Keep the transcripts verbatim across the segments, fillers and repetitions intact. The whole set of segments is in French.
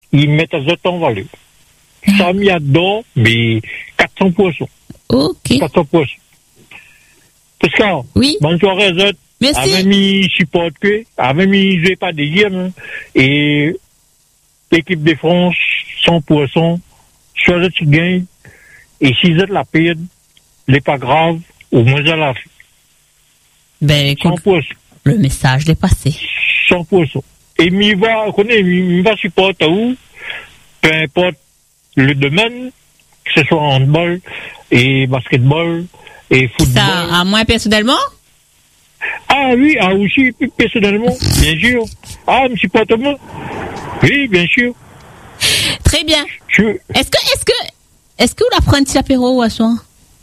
ils mettent azote en valeur. Ça mis à dos, mais quatre cents poissons. Ok. quatre cents poissons. Parce que, oui. bonne soirée, azote. Merci. Avec mis support que, avec mis j'ai pas des games, et l'équipe de France, sans poissons, soit tu gagnes, et si vous êtes la perdre, n'est pas grave, au moins à la fin. Ben, écoute, sans poisson. Le message l'est passé. Sans poisson. Et m'y va, on connaît, m'y va supporter où, peu importe le domaine, que ce soit handball, et basketball, et football. Ça, à moi personnellement? Ah oui, ah aussi, personnellement, bien sûr. Ah, me supporte moi. Oui, bien sûr. Très bien. Je... Est-ce que, est-ce que, est-ce que vous la prenez petit apéro à soir?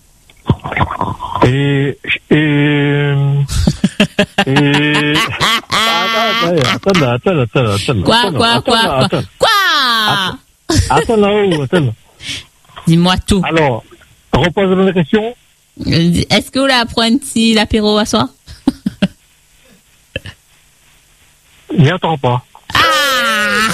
Et, et, et, attends, attends, attends, attends, attends. Quoi, quoi, quoi, quoi, quoi? Attends là-haut, attends. Dis-moi tout. Alors, repose-moi la question. Est-ce que vous la prenez l'apéro à soir? N'y attends pas. Ah!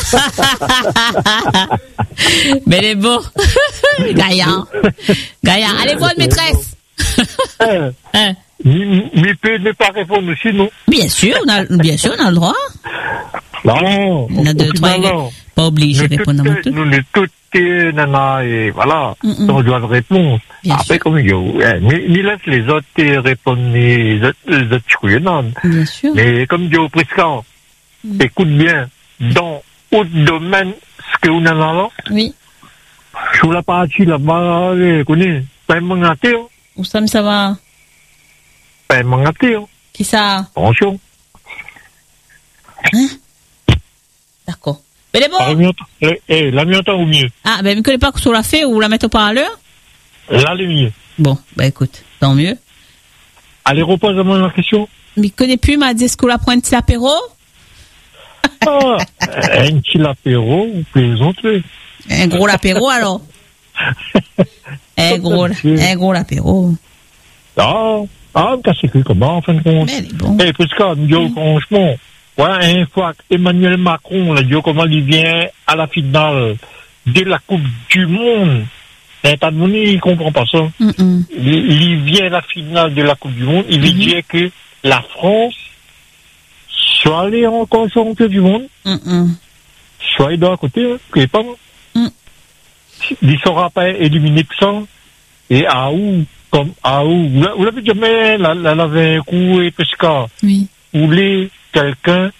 Mais elle est beau. Gaillard. Gaillard. Allez voir une maîtresse. Euh, hein? Mais peut ne pas répondre aussi, non? Bien sûr, on a, bien sûr, on a le droit. Non, on a deux, trois, pas obligé de répondre à tout. Nous, nous, toutes les nanas, et voilà, mm-mm. On doit répondre. Bien après, sûr. comme il y a, mais, mais laisse les autres répondre, les autres, les autres, couilles, non. Bien sûr. Mais comme dit au président, mm. Écoute bien, dans autre domaine, ce que vous avez là, oui. Sur la partie là-bas, vous connaissez, pas un mangaté, où ça me ça va? Pas un mangaté, qui ça? Attention. Hein? D'accord. Mais les bon. Eh, la mienne entend au mieux. Ah, ben, vous ne connaissez pas que sur la fait ou la mettre au parleur? Là, le mieux. Bon, ben, écoute, tant mieux. Allez, repose-moi la question. Mais il ne connaît plus, m'a dit, est-ce qu'on la prend un petit apéro? Ah, un petit apéro, vous plaisantez. Un gros apéro, alors? un gros, un gros apéro. Ah, ah, me casser que comment, en fin de compte. Mais elle est bon. Eh, parce que, mmh. franchement, voilà, une fois qu'Emmanuel Macron, là, dit comment il vient à la finale de la Coupe du Monde, l'état de monnaie, il comprend pas ça. Mm-mm. Il, il vient à la finale de la Coupe du Monde, il veut mm-hmm. dire que la France soit allée encore champion du monde, mm-mm. soit de à côté, hein, que pas moi. Mm. Il ne sera pas éliminé que ça. Et à où, comme, à où, vous l'avez jamais, la, la, la, la, coup et parce que, oui. Vous voulez quelqu'un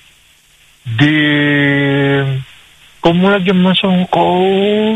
de, comment on l'a dit, ça encore,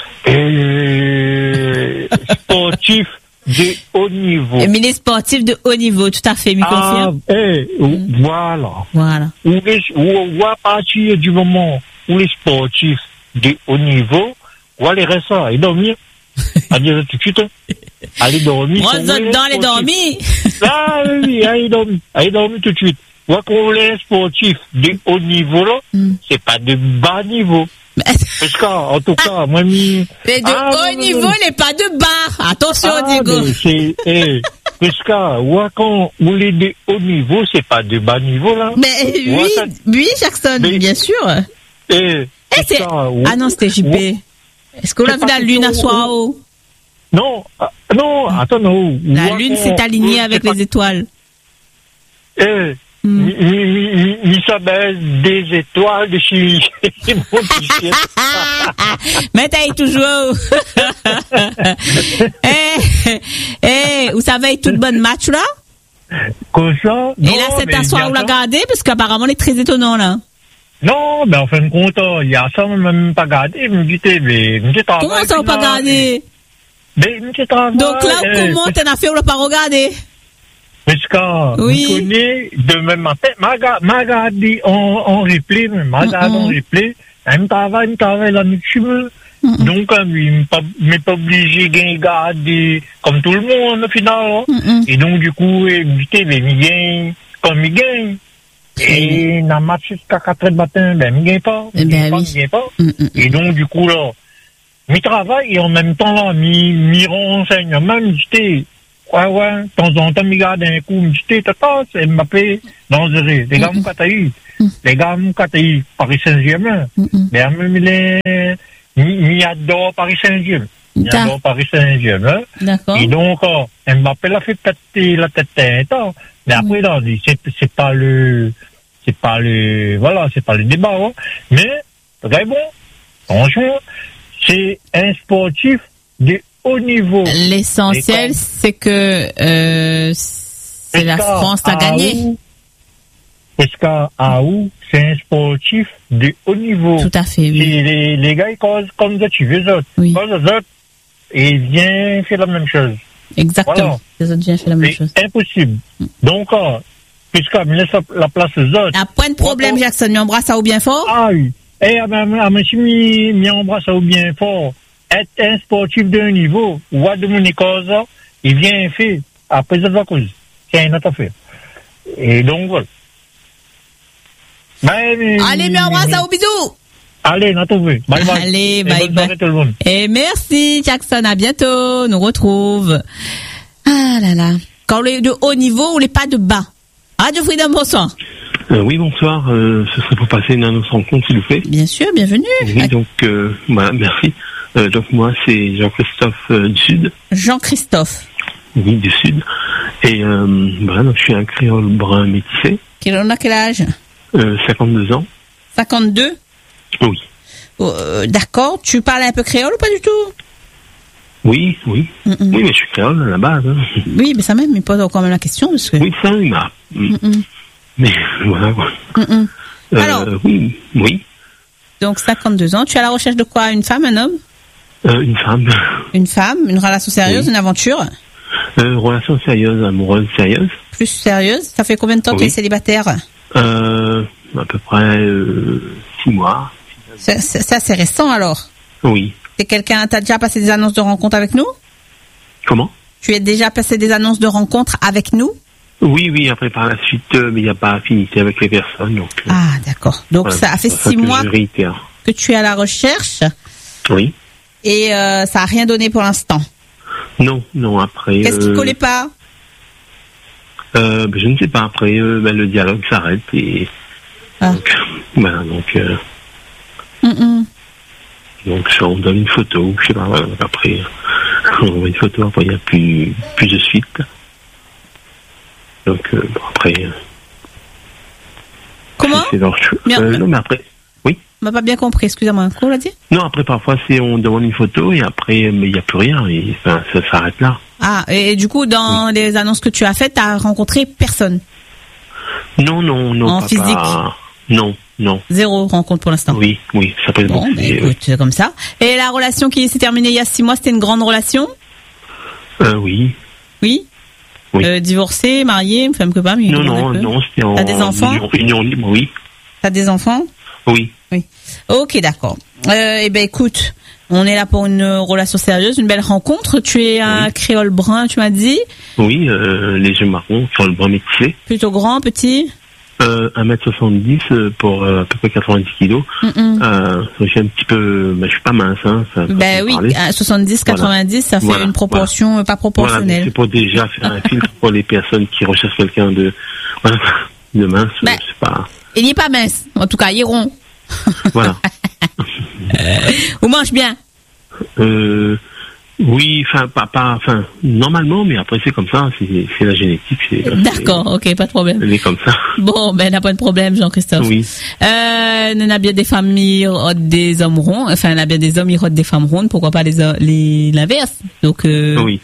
et, sportif de haut niveau. Le ministre sportif de haut niveau, tout à fait, m'y ah, confirme. Eh, mm. voilà. Voilà. Où les, où, à partir du moment où les sportifs de haut niveau, où aller rester ça, et dormir. Allez, tout de suite, allez dormir. Moi, dans les dormir. Ah, oui, allez dormir. Allez dormir tout de suite. Moi, qu'on est sportif de haut niveau, là, mm. c'est pas de bas niveau. Parce qu'en tout cas, moi, mi... Mais de ah, haut non, niveau, non, non. n'est pas de bas. Attention, ah, Diego. C'est, eh, parce que, ouais, quand vous êtes de haut niveau, c'est pas de bas niveau, là. Mais oui, ouais, ça... oui, Jackson, mais, bien sûr. Eh, eh c'est... Ça, ouais, ah non, c'était J P. Ouais. Est-ce que vous avez vu la lune à soir haut? Non, euh, non, attends, non. La ouais, lune s'est alignée avec les étoiles. Eh, Mm. Il s'abaisse des étoiles de chez mais t'as toujours eh eh vous savez toute bonne match là comme ça et là c'est un soir où la garder parce qu'apparemment il est très étonnant là. Non mais en fin de compte il y a ça même pas gardé me dit mais comment ça pas gardé mais donc là eh, comment t'en as fait ou pas regarder? Parce que, oui. Je connais, demain matin, m'a regardé en, en replay, m'a regardé en replay, elle me travaille, me travaille la nuit, donc, il m'est pas obligé de regarder comme tout le monde, au final, mm-mm. Et donc, du coup, il me dit, mais il gagne, comme il gagne. Et, dans le match jusqu'à quatre heures du matin, ben, il gagne pas. Il gagne pas, il gagne pas. Et donc, du coup, là, il travaille, et en même temps, là, il me renseigne, même, j'étais, Ouais, ouais. De temps en temps, il regarde un coup, il me dit, tata, c'est Mbappé. Non, c'est vrai. Les gars, mon Kataï. Les gars, mon Kataï, Paris Saint-Germain. Mais même, il est, il adore Paris Saint-Germain. Il adore Paris Saint-Germain. D'accord. Et donc, Mbappé l'a fait péter la tête un temps. Mais après, là, c'est, c'est pas le, c'est pas le, voilà, c'est pas le débat, hein. Mais, c'est bon. Franchement, c'est un sportif de haut niveau. L'essentiel, c'est que euh, c'est la France qui a gagné. Esca Aou, c'est un sportif de haut niveau. Tout à fait, oui. Et les, les gars, ils causent comme ça, tu veux ça. Oui. Ils causent ça, et ils viennent faire la même chose. Exactement. Voilà. Les autres viennent faire la même c'est chose. Impossible. Mm. Donc, euh, puisqu'on me laisse la place aux autres. À point de problème, Jackson, mais embrasse ça ou bien fort? Ah oui. Et à monsieur, mi embrasse ça ou bien fort. Être un sportif de haut niveau, ou à de mon cause, il vient faire. Après, ça va cause. C'est une autre affaire. Et donc, voilà. Bye, mais, allez, mais embrasse ça ou bisous. Allez, on a trouvé. Bye bye. Allez, et bye bye. Tout le monde. Et merci, Jackson. À bientôt. Nous retrouve. Ah là là. Quand on est de haut niveau, on n'est pas de bas. Radio Freedom, bonsoir. Euh, oui, bonsoir. Euh, ce serait pour passer une annonce rencontre, s'il vous plaît. Bien sûr, bienvenue. Oui, à... donc, euh, voilà, merci. Euh, donc, moi, c'est Jean-Christophe euh, du Sud. Jean-Christophe. Oui, du Sud. Et euh, voilà, donc je suis un créole brun métissé. Quel on a quel âge? euh, cinquante-deux ans. cinquante-deux? Oui. Euh, d'accord. Tu parles un peu créole ou pas du tout? Oui, oui. Mm-mm. Oui, mais je suis créole à la base. Hein. Oui, mais ça même, il pose encore même la question. Parce que... Oui, ça, il m'a. Mm-mm. Mais voilà, quoi. Mm-mm. Euh, Alors, oui, oui. Donc, cinquante-deux ans. Tu es à la recherche de quoi? Une femme, un homme? euh, Une femme. Une femme? Une relation sérieuse? Oui. Une aventure? euh, Relation sérieuse, amoureuse, sérieuse. Plus sérieuse? Ça fait combien de temps oui. que tu es célibataire? euh, À peu près euh, six mois. Ça, ça c'est récent alors? Oui. T'es quelqu'un, t'as déjà passé des annonces de rencontre avec nous? Comment? Tu as déjà passé des annonces de rencontre avec nous? Oui, oui, après par la suite, euh, mais il n'y a pas affinité avec les personnes. Donc, euh, ah, d'accord. Donc voilà, ça a fait ça six mois que tu es à la recherche? Oui. Et euh, ça n'a rien donné pour l'instant? Non, non, après... Qu'est-ce qui ne euh, collait pas? euh, ben, Je ne sais pas, après euh, ben, le dialogue s'arrête et... Ah. Donc, voilà, donc... Euh, mm-mm. Donc ça, on donne une photo, je sais pas, voilà, après on envoie une photo, après il n'y a plus, plus de suite. Donc euh, bon, après... Euh, comment c'est leur choix. Euh, non mais après, oui. On m'a pas bien compris, excusez-moi, quoi on l'a dit? Non, après parfois c'est on demande une photo et après, mais il n'y a plus rien, et enfin, ça s'arrête là. Ah, et du coup, dans oui. les annonces que tu as faites, tu as rencontré personne? Non, non, non. En pas, physique pas... Non, non. Zéro rencontre pour l'instant? Oui, oui, ça peut être bon. Bah, écoute, c'est comme ça. Et la relation qui s'est terminée il y a six mois, c'était une grande relation? euh, Oui. Oui, oui. Euh, divorcé, marié, femme que pas, mais non, non, non, c'était en... T'as des enfants? Union, union libre, oui. T'as des enfants? Oui. Oui. Ok, d'accord. Euh, eh ben, écoute, on est là pour une relation sérieuse, une belle rencontre. Tu es un oui. créole brun, tu m'as dit? Oui, euh, les yeux marrons, créole brun métissé. Plutôt grand, petit? Euh, un mètre soixante-dix pour euh, à peu près quatre-vingt-dix kilos. Mm-hmm. Euh, je suis un petit peu, ben, je suis pas mince, hein. Ça, ben oui, soixante-dix, quatre-vingt-dix, voilà. Ça fait voilà. une proportion voilà. pas proportionnelle. Voilà, c'est pour déjà faire un filtre pour les personnes qui recherchent quelqu'un de, voilà, de mince. Ben, je sais pas. Il n'est pas mince, en tout cas, il est rond. Voilà. Ou mange bien. Euh, oui, enfin, pas, pas, enfin, normalement, mais après c'est comme ça, c'est, c'est la génétique. C'est, d'accord, c'est, ok, pas de problème. Elle est comme ça. Bon, ben, n'a pas de problème, Jean-Christophe. Oui. Euh, on a bien des femmes qui rodent des hommes ronds, enfin, on a bien des hommes qui rodent des femmes rondes, pourquoi pas les, les, l'inverse. Donc, euh, oui.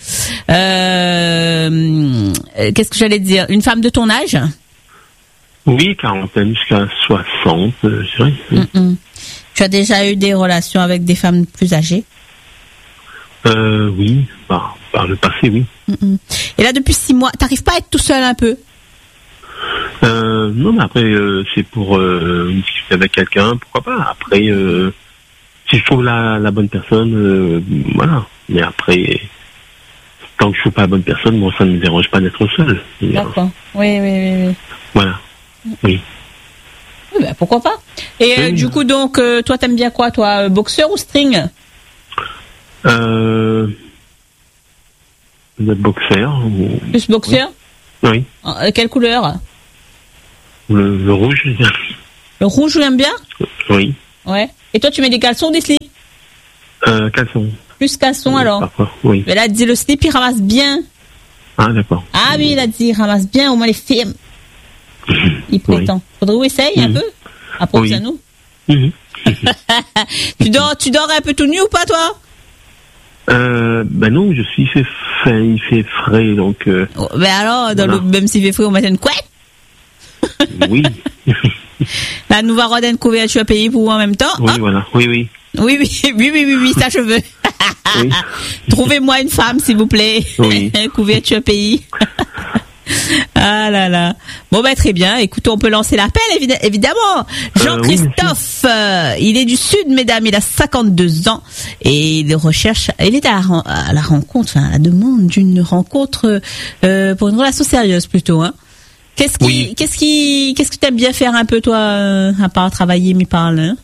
Euh, qu'est-ce que j'allais dire? Une femme de ton âge? Oui, quarantaine jusqu'à soixante, euh, je dirais. Mm-mm. Tu as déjà eu des relations avec des femmes plus âgées? Euh, oui, par, par le passé, oui. Mm-mm. Et là, depuis six mois, t'arrives pas à être tout seul un peu? euh, Non, mais après, euh, c'est pour euh, discuter avec quelqu'un, pourquoi pas. Après, euh, si je trouve la, la bonne personne, euh, voilà. Mais après, tant que je trouve pas la bonne personne, moi, ça ne me dérange pas d'être seul. D'accord, oui, oui, oui, oui. Voilà, oui. Oui, ben, pourquoi pas. Et oui. euh, du coup, donc, euh, toi, t'aimes bien quoi, toi, boxeur ou string? Euh, Le boxeur. Ou... Plus boxeur? Oui. Euh, quelle couleur? Le, le rouge. Le rouge, j'aime bien? Oui. Ouais. Et toi, tu mets des caleçons ou des slips? Euh, caleçons. Plus caleçons, oui, alors? Parfois, oui. Mais là, elle dit le slip, il ramasse bien. Ah, d'accord. Ah oui, il a dit, il ramasse bien, au moins les filles. Il prétend. Oui. Faudrait où essaye mmh. un peu? Approche oui. à nous. Mmh. tu, dors, tu dors un peu tout nu ou pas, toi? Euh, ben non, je suis fait, fait, il fait frais, donc... Euh, oh, ben alors, dans voilà. le, même s'il fait frais, on met une couette? Oui. La nouvelle Roden couverture payée pour vous en même temps. Oui, hop. Voilà, oui, oui. Oui, oui, oui, oui, oui, oui, ça je veux. Oui. Trouvez-moi une femme, s'il vous plaît. Oui. Couverture pays. Ah là là. Bon ben très bien. Écoute, on peut lancer l'appel évid- évidemment. Jean-Christophe, euh, oui, il est du Sud, mesdames. Il a cinquante-deux ans et il recherche. Il est à la, à la rencontre, enfin, à la demande d'une rencontre euh, pour une relation sérieuse plutôt. Hein. Qu'est-ce qui, oui. qu'est-ce qui, qu'est-ce que tu aimes bien faire un peu toi, euh, à part travailler, m'y parle. Hein?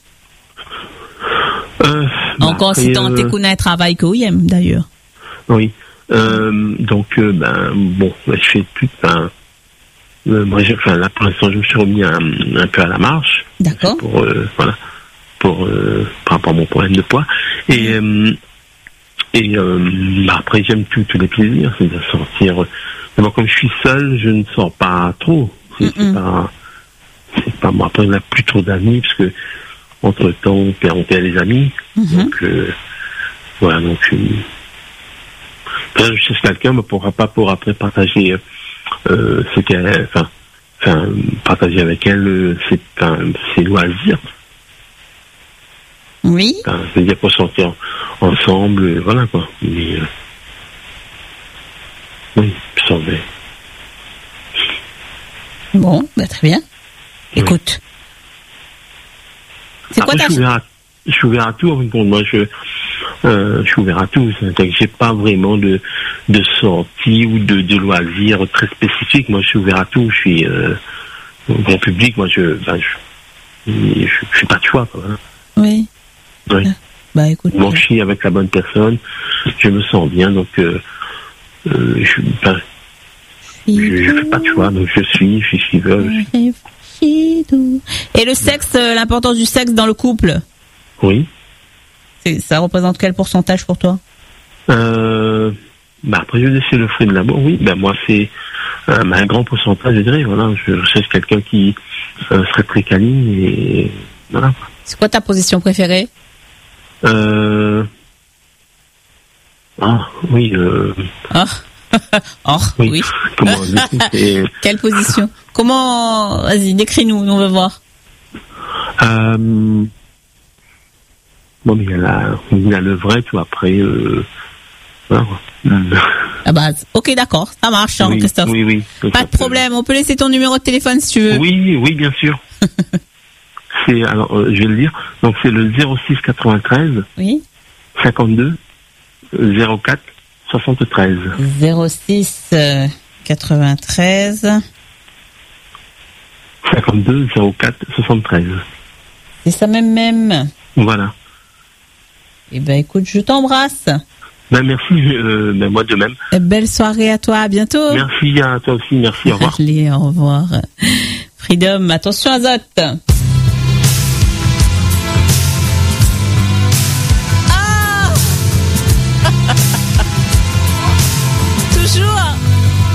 Euh, Encore bah, si t'en euh... t'écoutes un travail que oui, d'ailleurs. Oui. Euh, donc, euh, ben, bon, je fais plus, ben, euh, moi, j'ai, enfin, là, pour l'instant, je me suis remis un, un peu à la marche. D'accord. Pour, euh, voilà, pour, euh, par rapport à mon problème de poids. Et, euh, et, euh, bah, après, j'aime tous tous les plaisirs, c'est-à-dire sortir. D'abord, comme je suis seul, je ne sors pas trop. C'est, c'est pas, c'est pas, moi, après, on n'a plus trop d'amis, parce que, entre temps, on perd, on perd les amis. Mm-hmm. Donc, euh, voilà, donc, je, Quand je cherche quelqu'un, mais pourra pas pour après partager euh, ce qu'elle, enfin, enfin, partager avec elle euh, ses, enfin, ses loisirs. Oui. Enfin, c'est-à-dire pour sortir ensemble, euh, voilà quoi. Mais, euh, oui, ça va. Bon, bah, très bien. Écoute. Oui. C'est après, quoi ta... je suis ouvert à, je suis ouvert à tout, en fin de compte. Moi, je... Euh, je suis ouvert à tout, c'est-à-dire que j'ai pas vraiment de de sortie ou de, de loisirs très spécifiques. Moi, je suis ouvert à tout. Je suis euh, au grand public. Moi, je ben, je, je, je suis pas de choix, quoi. Hein. Oui. Oui. Ah, bah écoute. Moi, je suis avec la bonne personne. Je me sens bien, donc euh, euh, je ben, je, je fais pas de choix, donc je suis, je suis suiveur. Je suis... Et le sexe, l'importance du sexe dans le couple. Oui. Ça représente quel pourcentage pour toi? euh, bah Après, je laisser le fruit de l'amour, oui. Ben moi, c'est euh, bah, un grand pourcentage, je dirais. Voilà, je cherche quelqu'un qui euh, serait très câline et voilà. C'est quoi ta position préférée? euh... Ah, oui. Euh... Ah, oh, oui. oui. Comment c'est... Quelle position? Comment? Vas-y, décris-nous, on veut voir. Euh... Bon, mais il y a, la, il y a le vrai, tout après. Euh, voilà. La base. Ok, d'accord, ça marche, hein, oui, Christophe. Oui, oui. Pas de problème, on peut laisser ton numéro de téléphone si tu veux. Oui, oui, bien sûr. C'est, alors, euh, je vais le dire. Donc, c'est le zéro six quatre-vingt-treize. Oui. cinquante-deux zéro quatre soixante-treize. zéro six quatre-vingt-treize. cinquante-deux zéro quatre soixante-treize. C'est ça même même. Voilà. Eh ben écoute, je t'embrasse. Ben merci, euh, ben moi de même. Belle soirée à toi, à bientôt. Merci à toi aussi, merci, au revoir. Allez, au revoir. Freedom, attention Azote.